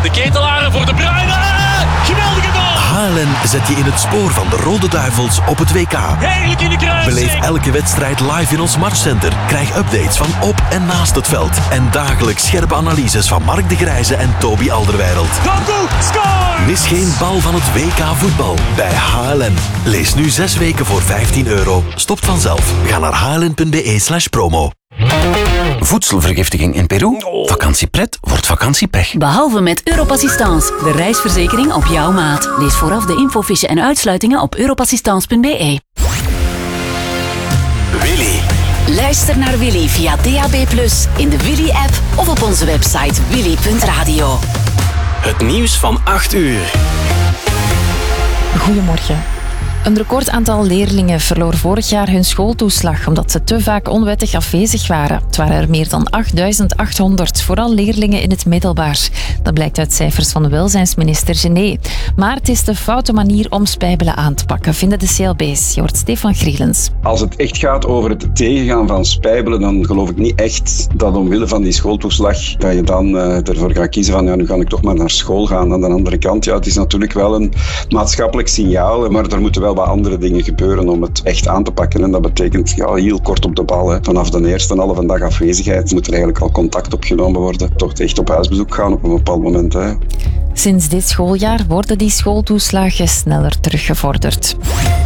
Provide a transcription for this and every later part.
De Ketelaren voor De Bruyne. Geweldige goal. HLN zet je in het spoor van de Rode Duivels op het WK. Heerlijk in de kruising. Beleef elke wedstrijd live in ons matchcenter. Krijg updates van op en naast het veld. En dagelijks scherpe analyses van Mark de Grijze en Toby Alderweireld. Doku, score! Mis geen bal van het WK voetbal bij HLN. Lees nu 6 weken voor €15. Stopt vanzelf. Ga naar hln.be/promo. Voedselvergiftiging in Peru? Vakantiepret wordt vakantiepech. Behalve met Europassistance, de reisverzekering op jouw maat. Lees vooraf de infofiche en uitsluitingen op europassistance.be. Willy. Luister naar Willy via DAB+, in de Willy-app of op onze website willy.radio. Het nieuws van 8 uur. Goedemorgen. Een record aantal leerlingen verloor vorig jaar hun schooltoeslag omdat ze te vaak onwettig afwezig waren. Het waren er meer dan 8.800, vooral leerlingen in het middelbaar. Dat blijkt uit cijfers van de welzijnsminister Gené. Maar het is de foute manier om spijbelen aan te pakken, vinden de CLB's. Je hoort Stefan Grielens. Als het echt gaat over het tegengaan van spijbelen, dan geloof ik niet echt dat omwille van die schooltoeslag dat je dan ervoor gaat kiezen van nu ga ik toch maar naar school gaan. Aan de andere kant, het is natuurlijk wel een maatschappelijk signaal, maar er moeten wel wat andere dingen gebeuren om het echt aan te pakken. En dat betekent heel kort op de bal. Hè. Vanaf de eerste halve dag afwezigheid moet er eigenlijk al contact opgenomen worden. Toch echt op huisbezoek gaan op een bepaald moment. Hè. Sinds dit schooljaar worden die schooltoeslagen sneller teruggevorderd.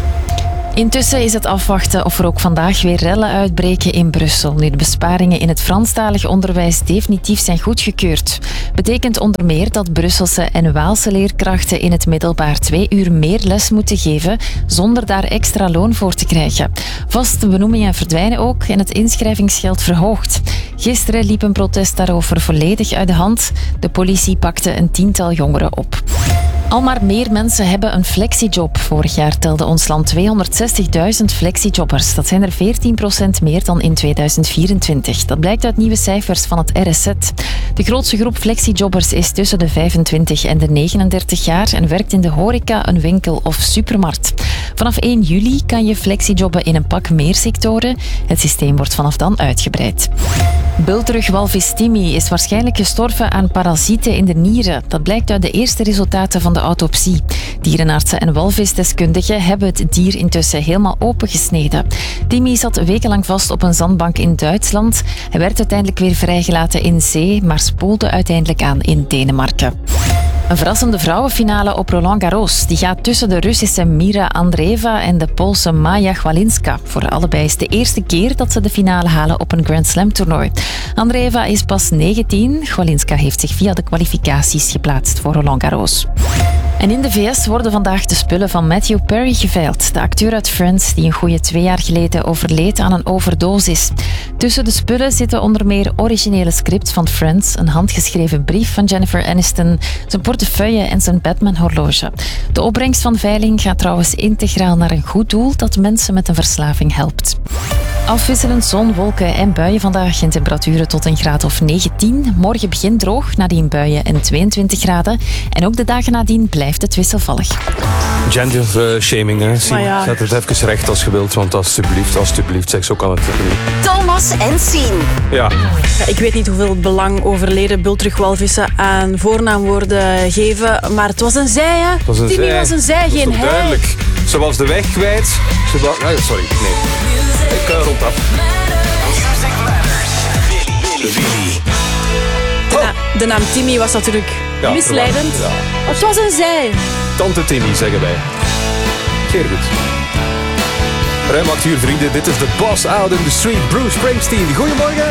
Intussen is het afwachten of er ook vandaag weer rellen uitbreken in Brussel, nu de besparingen in het Franstalig onderwijs definitief zijn goedgekeurd. Betekent onder meer dat Brusselse en Waalse leerkrachten in het middelbaar 2 uur meer les moeten geven, zonder daar extra loon voor te krijgen. Vaste benoemingen verdwijnen ook en het inschrijvingsgeld verhoogt. Gisteren liep een protest daarover volledig uit de hand. De politie pakte een 10-tal jongeren op. Al maar meer mensen hebben een flexiejob. Vorig jaar telde ons land 260.000 flexiejobbers. Dat zijn er 14% meer dan in 2024. Dat blijkt uit nieuwe cijfers van het RSZ. De grootste groep flexiejobbers is tussen de 25 en de 39 jaar en werkt in de horeca, een winkel of supermarkt. Vanaf 1 juli kan je flexiejobben in een pak meer sectoren. Het systeem wordt vanaf dan uitgebreid. Bultrugwalvis Timmy is waarschijnlijk gestorven aan parasieten in de nieren. Dat blijkt uit de eerste resultaten van de autopsie. Dierenartsen en walvisdeskundigen hebben het dier intussen helemaal opengesneden. Timmy zat wekenlang vast op een zandbank in Duitsland. Hij werd uiteindelijk weer vrijgelaten in zee, maar spoelde uiteindelijk aan in Denemarken. Een verrassende vrouwenfinale op Roland Garros. Die gaat tussen de Russische Mira Andreeva en de Poolse Maja Chwalinska. Voor allebei is de eerste keer dat ze de finale halen op een Grand Slam toernooi. Andreeva is pas 19. Chwalinska heeft zich via de kwalificaties geplaatst voor Roland Garros. En in de VS worden vandaag de spullen van Matthew Perry geveild. De acteur uit Friends, die een goede 2 jaar geleden overleed aan een overdosis. Tussen de spullen zitten onder meer originele scripts van Friends, een handgeschreven brief van Jennifer Aniston, zijn portefeuille en zijn Batman-horloge. De opbrengst van veiling gaat trouwens integraal naar een goed doel dat mensen met een verslaving helpt. Afwisselend zon, wolken en buien vandaag in temperaturen tot een graad of 19. Morgen begint droog, nadien buien en 22 graden. En ook de dagen nadien blijft het wisselvallig. Gendershaming, hè. Zet het even recht als je wilt, want alsjeblieft, zeg, zo kan het niet. Thomas en Sien. Ja. Ik weet niet hoeveel belang overleden bultrugwalvissen aan voornaamwoorden geven, maar het was een zij, hè? Timmy was een zij, geen hij. Duidelijk. Ze was de weg kwijt. Sorry, nee. Ik rond af. De naam Timmy was natuurlijk misleidend. Ja. Het was een zij. Tante Timmy, zeggen wij. Zeer goed. Ruim 8 uur, vrienden. Dit is de Boss Out in the Street. Bruce Springsteen. Goedemorgen.